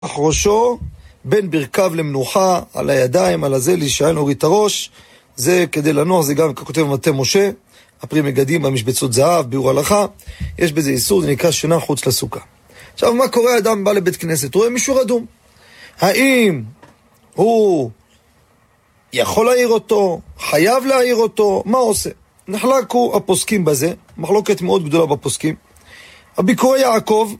ראשו בין ברכיו למנוחה, על הידיים, על הזה, להישען להוריד את הראש. זה כדי לנוח, זה גם כותב מטה משה, הפרי מגדים במשבצות זהב, ביאור הלכה. יש בזה איסור, זה נקרא שינה חוץ לסוכה. עכשיו, מה קורה? אדם בא לבית כנסת, רואה מישהו רדום. האם הוא יכול להעיר אותו? חייב להעיר אותו? מה עושה? נחלקו הפוסקים בזה, מחלוקת מאוד גדולה בפוסקים. הביקורי יעקב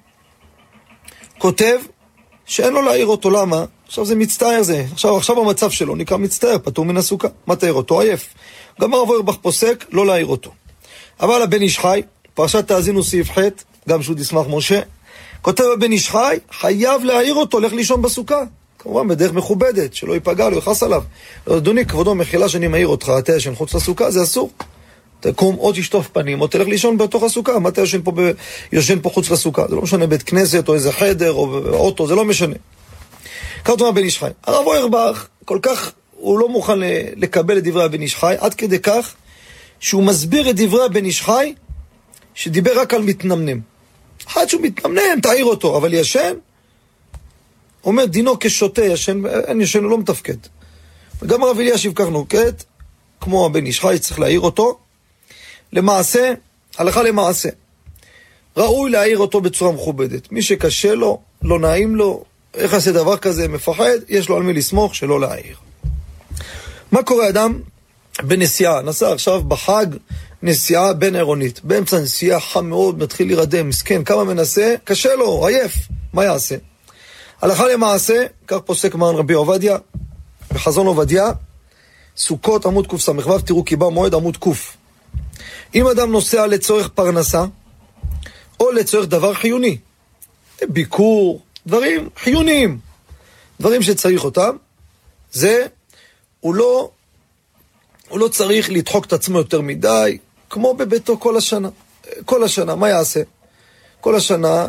כותב שאין לו להעיר אותו. למה? עכשיו זה מצטער זה. עכשיו המצב שלו נקרא מצטער, פטור מן הסוכה. מה תעיר אותו? עייף. גם הרב אוירבך פוסק לא להעיר אותו. אבל הבן איש חי, פרשת תאזינו סעיף ח', גם שהוא תשמח משה, כותב הבן איש חי, חייב להעיר אותו, לך לישון בסוכה. כמובן בדרך מכובדת, שלא ייפגע, לא יחס עליו. אדוני, כבודו, מחילה שאני מעיר אותך, אתה ישן חוץ לסוכה, זה אסור. תקום או תשטוף פנים, או תלך לישון בתוך הסוכה. מה אתה ישן פה חוץ לסוכה? זה לא משנה בית כנסת, או איזה חדר, או אוטו, זה לא משנה. כתוב הבן איש חי. הרב אוירבך, כל כך, הוא לא מוכן לקבל את דברי הבן איש חי, עד כדי כך, שהוא מסביר את דברי הבן איש חי, שדיבר רק על מתנמנם. אחד שהוא מתנמנם, תעיר אותו, אבל ישן, אומר דינו כשוטה, ישן, אין ישן, הוא לא מתפקד. וגם הרב אלישיב כך נוקט, כמו הבן איש חי, צריך להעיר אותו, למעשה, הלכה למעשה. ראוי להעיר אותו בצורה מכובדת. מי שקשה לו, לא נעים לו, איך עושה דבר כזה, מפחד, יש לו על מי לסמוך שלא להעיר. מה קורה אדם בנסיעה? נסע עכשיו בחג נסיעה בין עירונית. באמצע נסיעה חם מאוד, מתחיל להירדם, מסכן, כמה מנסה, קשה לו, עייף. מה יעשה? הלכה למעשה, כך פוסק מרן רבי עובדיה, בחזון עובדיה, סוכות עמוד קוף סמ"ו, תראו כי בא מועד עמוד קוף. אם אדם נוסע לצורך פרנסה, או לצורך דבר חיוני, ביקור, דברים חיוניים, דברים שצריך אותם, זה, הוא לא צריך לדחוק את עצמו יותר מדי, כמו בביתו כל השנה. כל השנה, מה יעשה? כל השנה,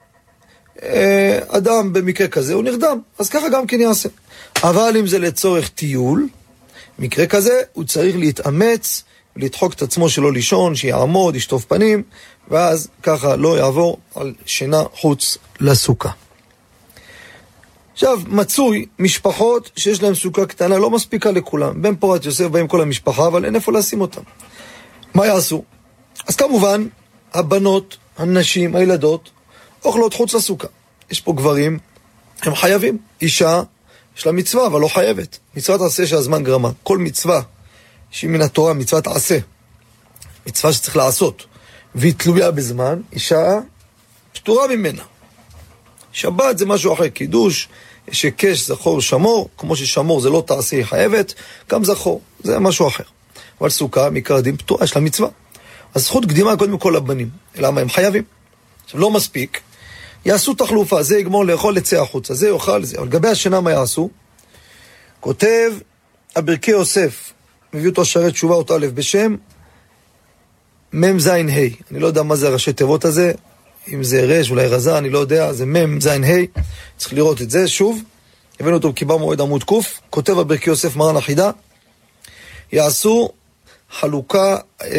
אדם במקרה כזה, הוא נרדם, אז ככה גם כן יעשה. אבל אם זה לצורך טיול, מקרה כזה, הוא צריך להתאמץ, לדחוק את עצמו שלא לישון, שיעמוד, ישטוף פנים, ואז ככה לא יעבור על שינה חוץ לסוכה. עכשיו, מצוי משפחות שיש להם סוכה קטנה, לא מספיקה לכולם. בן פורת יוסף באים כל המשפחה, אבל אין איפה לשים אותם. מה יעשו? אז כמובן, הבנות, הנשים, הילדות, אוכלות חוץ לסוכה. יש פה גברים, הם חייבים. אישה, יש לה מצווה, אבל לא חייבת. מצוות עשה שהזמן גרמה. כל מצווה שהיא מן התורה, מצוות עשה. מצווה שצריך לעשות. והיא תלויה בזמן, אישה פטורה ממנה. שבת זה משהו אחר, קידוש, שקש, זכור, שמור, כמו ששמור זה לא תעשה, היא חייבת, גם זכור, זה משהו אחר. אבל סוכה, מקרא דין פטורה, יש לה מצווה. אז זכות קדימה קודם כל לבנים, למה הם חייבים? עכשיו לא מספיק, יעשו תחלופה, זה יגמור לאכול לצא החוצה, זה יאכל, זה. אבל לגבי השינה מה יעשו? כותב הברכי יוסף, מביא אותו שערי תשובה אות א' בשם מם זין ה'. אני לא יודע מה זה הראשי תיבות הזה, אם זה רש, אולי רזה, אני לא יודע, זה מם זין ה'. צריך לראות את זה שוב. הבאנו אותו בקיבה מועד עמוד קוף. כותב הברכי יוסף מרן החידה, יעשו חלוקה,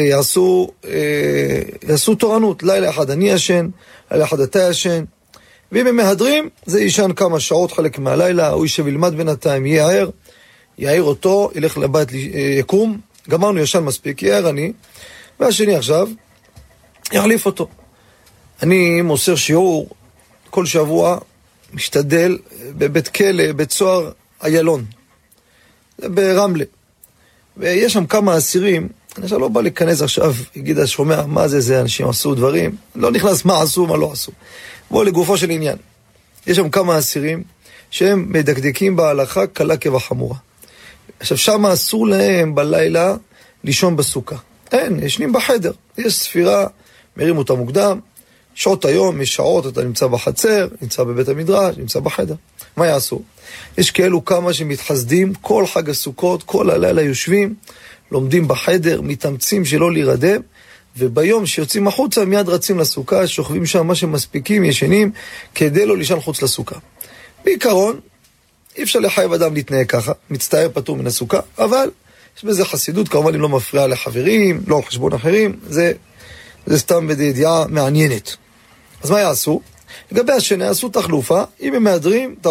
יעשו תורנות, לילה אחד אני ישן, לילה אחד אתה ישן, ואם הם מהדרים, זה ישן כמה שעות, חלק מהלילה, הוא יישב ילמד בינתיים, יהיה ער, יעיר אותו, ילך לבית, יקום, גמרנו ישן מספיק, יהיה ערני, והשני עכשיו, יחליף אותו. אני מוסר שיעור, כל שבוע, משתדל, בבית כלא, בית סוהר איילון, ברמלה. ויש שם כמה אסירים, אני לא בא להיכנס עכשיו, יגיד השומע, מה זה, אנשים עשו דברים, לא נכנס מה עשו, מה לא עשו. בואו לגופו של עניין. יש שם כמה אסירים, שהם מדקדקים בהלכה קלה כבחמורה. עכשיו, שם אסור להם בלילה לישון בסוכה. אין, ישנים בחדר. יש ספירה, מרים אותה מוקדם, שעות היום, יש שעות, אתה נמצא בחצר, נמצא בבית המדרש, נמצא בחדר. מה יעשו? יש כאלו כמה שמתחסדים, כל חג הסוכות, כל הלילה יושבים, לומדים בחדר, מתאמצים שלא להירדם, וביום שיוצאים החוצה מיד רצים לסוכה, שוכבים שם מה שמספיקים, ישנים, כדי לא לישון חוץ לסוכה. בעיקרון, אי אפשר לחייב אדם להתנהג ככה, מצטער פטור מן הסוכה, אבל יש בזה חסידות, כמובן אם לא מפריע לחברים, לא על חשבון אחרים, זה סתם בידיעה מעניינת. אז מה יעשו? לגבי השני עשו תחלופה, אם הם מהדרים,